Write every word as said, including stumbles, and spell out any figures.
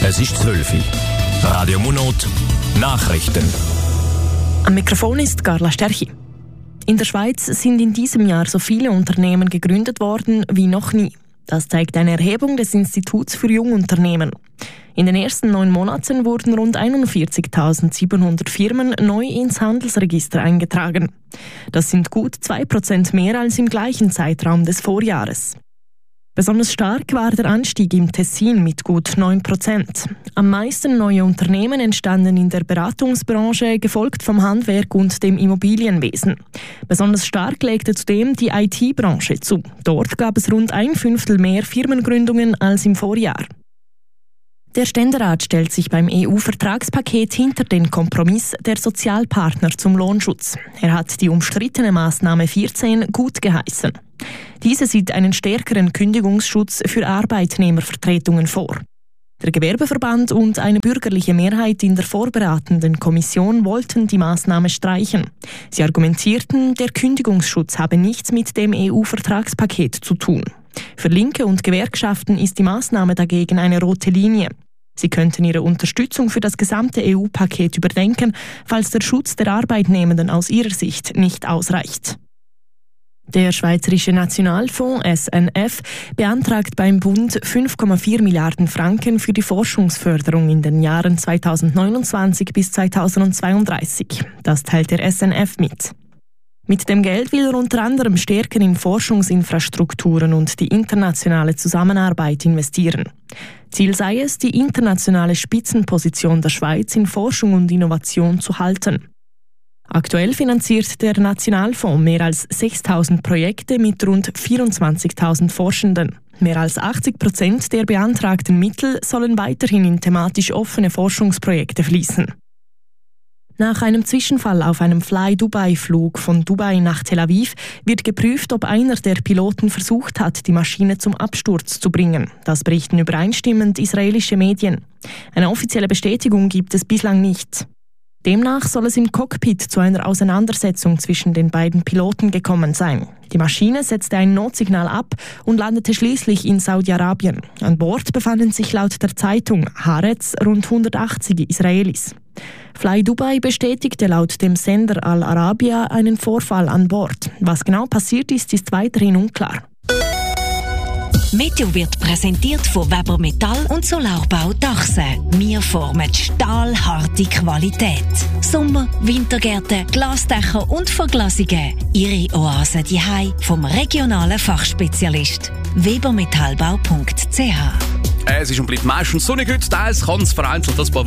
Es ist zwölf Uhr. Radio Monat, Nachrichten. Am Mikrofon ist Carla Sterchi. In der Schweiz sind in diesem Jahr so viele Unternehmen gegründet worden wie noch nie. Das zeigt eine Erhebung des Instituts für Jungunternehmen. In den ersten neun Monaten wurden rund einundvierzigtausendsiebenhundert Firmen neu ins Handelsregister eingetragen. Das sind gut zwei Prozent mehr als im gleichen Zeitraum des Vorjahres. Besonders stark war der Anstieg im Tessin mit gut neun Prozent. Am meisten neue Unternehmen entstanden in der Beratungsbranche, gefolgt vom Handwerk und dem Immobilienwesen. Besonders stark legte zudem die I T-Branche zu. Dort gab es rund ein Fünftel mehr Firmengründungen als im Vorjahr. Der Ständerat stellt sich beim E U-Vertragspaket hinter den Kompromiss der Sozialpartner zum Lohnschutz. Er hat die umstrittene Maßnahme vierzehn gut geheißen. Diese sieht einen stärkeren Kündigungsschutz für Arbeitnehmervertretungen vor. Der Gewerbeverband und eine bürgerliche Mehrheit in der vorberatenden Kommission wollten die Maßnahme streichen. Sie argumentierten, der Kündigungsschutz habe nichts mit dem E U-Vertragspaket zu tun. Für Linke und Gewerkschaften ist die Maßnahme dagegen eine rote Linie. Sie könnten ihre Unterstützung für das gesamte E U-Paket überdenken, falls der Schutz der Arbeitnehmenden aus ihrer Sicht nicht ausreicht. Der Schweizerische Nationalfonds S N F beantragt beim Bund fünf Komma vier Milliarden Franken für die Forschungsförderung in den Jahren zweitausendneunundzwanzig bis zweitausendzweiunddreißig. Das teilt der S N F mit. Mit dem Geld will er unter anderem stärker in Forschungsinfrastrukturen und die internationale Zusammenarbeit investieren. Ziel sei es, die internationale Spitzenposition der Schweiz in Forschung und Innovation zu halten. Aktuell finanziert der Nationalfonds mehr als sechstausend Projekte mit rund vierundzwanzigtausend Forschenden. Mehr als achtzig Prozent der beantragten Mittel sollen weiterhin in thematisch offene Forschungsprojekte fließen. Nach einem Zwischenfall auf einem Fly-Dubai-Flug von Dubai nach Tel Aviv wird geprüft, ob einer der Piloten versucht hat, die Maschine zum Absturz zu bringen. Das berichten übereinstimmend israelische Medien. Eine offizielle Bestätigung gibt es bislang nicht. Demnach soll es im Cockpit zu einer Auseinandersetzung zwischen den beiden Piloten gekommen sein. Die Maschine setzte ein Notsignal ab und landete schließlich in Saudi-Arabien. An Bord befanden sich laut der Zeitung Haaretz rund hundertachtzig Israelis. Fly Dubai bestätigte laut dem Sender Al Arabiya einen Vorfall an Bord. Was genau passiert ist, ist weiterhin unklar. Meteo wird präsentiert von Weber Metall und Solarbau Dachse. Wir formen stahlharte Qualität. Sommer-, Wintergärten, Glasdächer und Verglasungen. Ihre Oase daheim vom regionalen Fachspezialist. weber metallbau punkt c h. Es ist und bleibt meistens sonnig heute, teils kann es vereinzelt ein paar